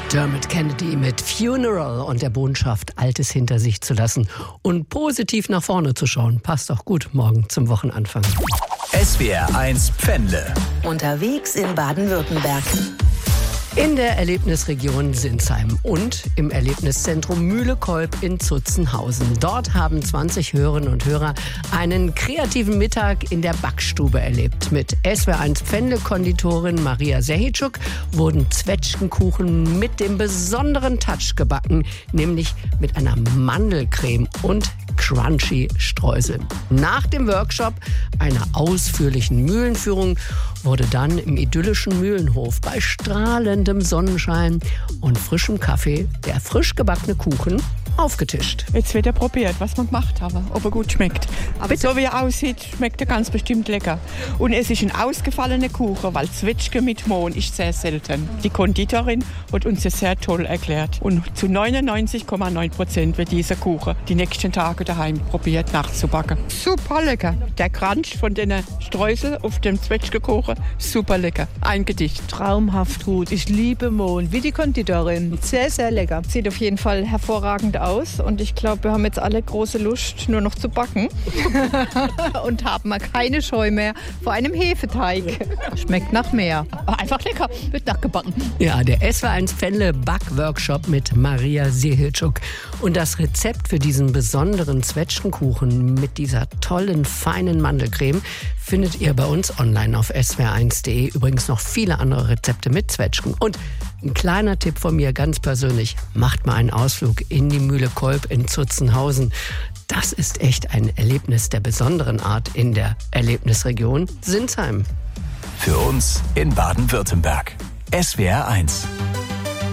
Dermot Kennedy mit Funeral und der Botschaft, Altes hinter sich zu lassen und positiv nach vorne zu schauen. Passt auch gut morgen zum Wochenanfang. SWR1 Pfändle. Unterwegs in Baden-Württemberg. In der Erlebnisregion Sinsheim und im Erlebniszentrum Mühlekolb in Zutzenhausen. Dort haben 20 Hörerinnen und Hörer einen kreativen Mittag in der Backstube erlebt. Mit SWR1 Pfändle-Konditorin Maria Sehitschuk wurden Zwetschgenkuchen mit dem besonderen Touch gebacken, nämlich mit einer Mandelcreme und crunchy Streusel. Nach dem Workshop, einer ausführlichen Mühlenführung, wurde dann im idyllischen Mühlenhof bei strahlendem Sonnenschein und frischem Kaffee der frisch gebackene Kuchen aufgetischt. Jetzt wird probiert, was wir gemacht haben, ob er gut schmeckt. Aber so wie er aussieht, schmeckt er ganz bestimmt lecker. Und es ist ein ausgefallener Kuchen, weil Zwetschgen mit Mohn ist sehr selten. Die Konditorin hat uns das sehr toll erklärt. Und zu 99,9% wird dieser Kuchen die nächsten Tage daheim probiert nachzubacken. Super lecker. Der Crunch von den Streusel auf dem Zwetschgenkuchen, super lecker. Ein Gedicht. Traumhaft gut. Ich liebe Mohn, wie die Konditorin. Sehr, sehr lecker. Sieht auf jeden Fall hervorragend aus. Und ich glaube, wir haben jetzt alle große Lust, nur noch zu backen. Und haben mal keine Scheu mehr vor einem Hefeteig. Schmeckt nach mehr. Einfach lecker. Wird nachgebacken. Ja, der SWR1 Pfändle Backworkshop mit Maria Sehitschuk. Und das Rezept für diesen besonderen Zwetschgenkuchen mit dieser tollen, feinen Mandelcreme findet ihr bei uns online auf swr1.de. Übrigens noch viele andere Rezepte mit Zwetschgen. Und ein kleiner Tipp von mir ganz persönlich, macht mal einen Ausflug in die Mühlekolb in Zutzenhausen. Das ist echt ein Erlebnis der besonderen Art in der Erlebnisregion Sinsheim. Für uns in Baden-Württemberg. SWR1.